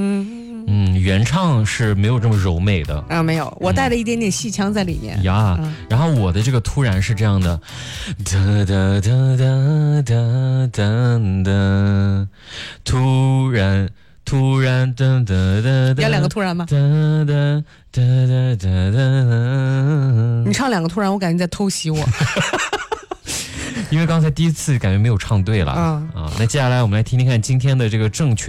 原唱是没有这么柔美的啊，没有，我带了一点点戏腔在里面呀。然后我的这个突然是这样的，哒哒哒哒哒哒哒，突然哒哒哒哒， 要两个突然吗？ 哒哒哒哒哒哒， 你唱两个突然，我感觉你在偷袭我。 因为刚才第一次感觉没有唱对了那接下来我们来听听看今天的这个正确